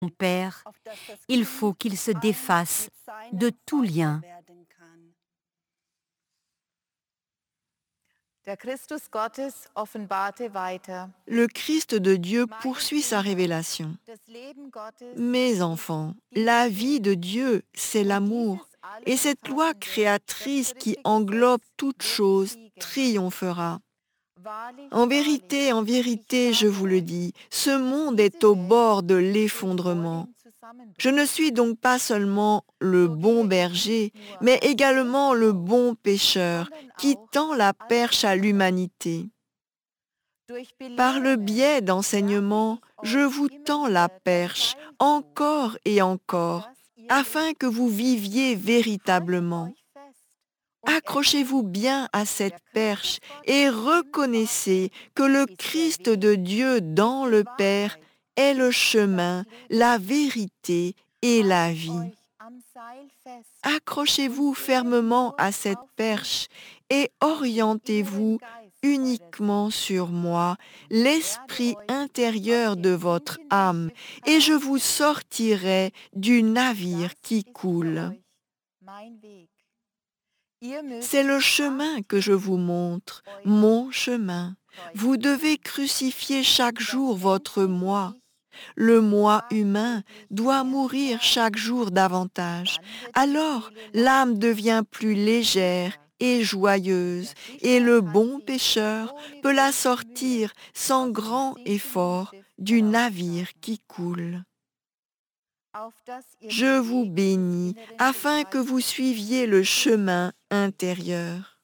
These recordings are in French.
Père, il faut qu'il se défasse de tout lien. Der Christus Gottes offenbarte weiter. Le Christ de Dieu poursuit sa révélation. Das Leben Gottes Mes enfants, la vie de Dieu, c'est l'amour. Et cette loi créatrice qui englobe toute chose triomphera. En vérité, je vous le dis, ce monde est au bord de l'effondrement. Je ne suis donc pas seulement le bon berger, mais également le bon pêcheur qui tend la perche à l'humanité. Par le biais d'enseignements, je vous tends la perche encore et encore, afin que vous viviez véritablement. Accrochez-vous bien à cette perche et reconnaissez que le Christ de Dieu dans le Père est le chemin, la vérité et la vie. Accrochez-vous fermement à cette perche et orientez-vous uniquement sur moi, l'esprit intérieur de votre âme, et je vous sortirai du navire qui coule. C'est le chemin que je vous montre, mon chemin. Vous devez crucifier chaque jour votre moi. Le moi humain doit mourir chaque jour davantage. Alors l'âme devient plus légère et joyeuse, et le bon pêcheur peut la sortir sans grand effort du navire qui coule. Je vous bénis afin que vous suiviez le chemin intérieur.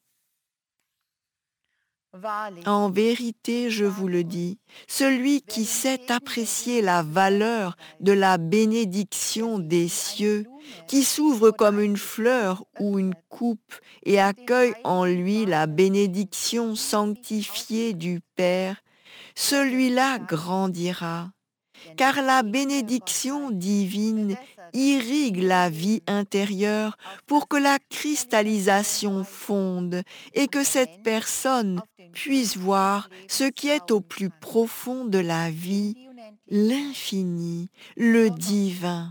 En vérité, je vous le dis, celui qui sait apprécier la valeur de la bénédiction des cieux, qui s'ouvre comme une fleur ou une coupe et accueille en lui la bénédiction sanctifiée du Père, celui-là grandira. Car la bénédiction divine irrigue la vie intérieure pour que la cristallisation fonde et que cette personne puisse voir ce qui est au plus profond de la vie, l'infini, le divin.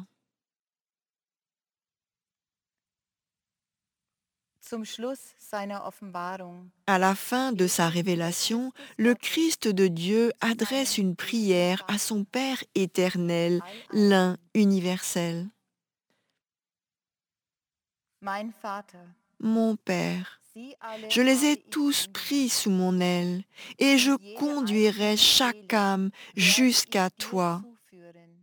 Zum Schluss seiner Offenbarung. À la fin de sa révélation, le Christ de Dieu adresse une prière à son Père éternel, l'un universel. Mein Vater, Mon Père, sie alle je les ai habe ich tous in pris sous mon aile, et je conduirai chaque âme jusqu'à toi. zuführen.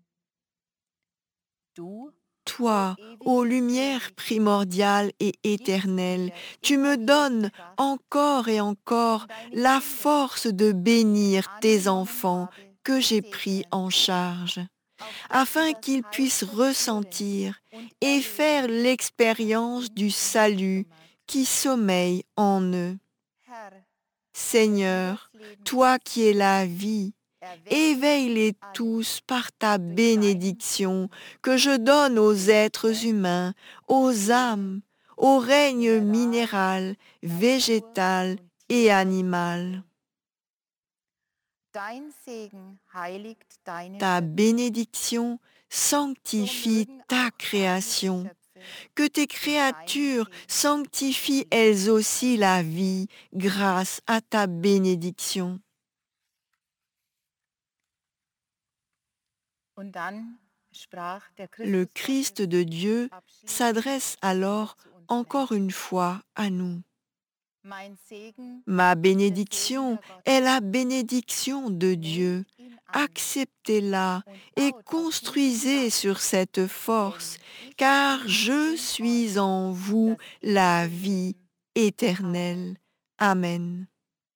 Du, Toi, ô lumière primordiale et éternelle, tu me donnes encore et encore la force de bénir tes enfants que j'ai pris en charge, afin qu'ils puissent ressentir et faire l'expérience du salut qui sommeille en eux. Herr, Seigneur, toi qui es la vie, éveille-les tous par ta bénédiction que je donne aux êtres humains, aux âmes, au règne minéral, végétal et animal. dein Segen heiligt deine Ta Schöpfung. bénédiction sanctifie ta création. Que tes créatures sanctifient elles aussi la vie grâce à ta bénédiction. Und dann sprach der Le Christus Christ Gottes de Dieu abschiedend s'adresse alors zu uns encore Menschen. une fois à nous. Mein Segen Ma ist der Segen bénédiction der Gottes. est la bénédiction de Dieu. Nehmt ihn an Acceptez-la und et baut auf construisez diesem sur cette force, Denn ich car bin je in suis euch en vous das la ewige vie Leben. éternelle. Amen.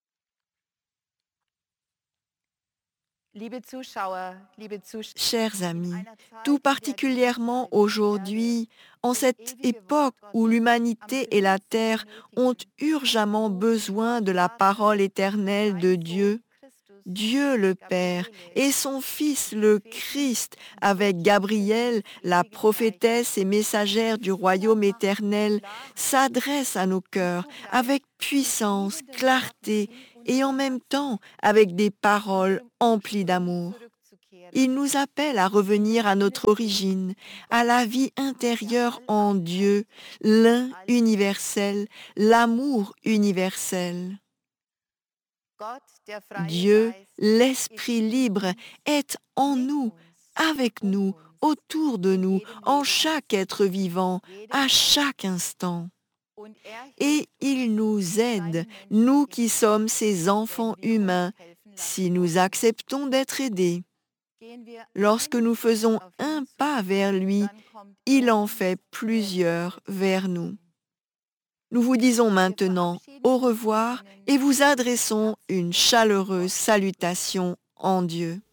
Liebe Zuschauer, liebe Zuschauer, Chers in amis, einer Zeit, tout in der die particulièrement Menschheit und die Erde aujourd'hui, en das cette ewige époque Wort où Gottes am l'humanité et la dringendsten terre ont benötigen, urgemment ruft besoin de Gott la Vater parole éternelle de sein Dieu, Sohn Christus Dieu le mit Père Gabriele, et son Fils dem le Propheten Christ und avec Botschafter Gabriel, des la ewigen Reiches, prophétesse et messagère du mit royaume Vollmacht und éternel, Klarheit s'adresse à nos und cœurs zugleich avec mit puissance, liebenden Worten clarté in et en unsere même Herzen temps avec des zu paroles ihrem emplies Ursprung d'amour. zurückzukehren. Il nous appelle à revenir à notre origine, à la vie intérieure en Dieu, l'un universel, l'amour universel. Dieu, l'Esprit libre, est en nous, avec nous, autour de nous, en chaque être vivant, à chaque instant. Et il nous aide, nous qui sommes ses enfants humains, si nous acceptons d'être aidés. Lorsque nous faisons un pas vers lui, il en fait plusieurs vers nous. Nous vous disons maintenant au revoir et vous adressons une chaleureuse salutation en Dieu.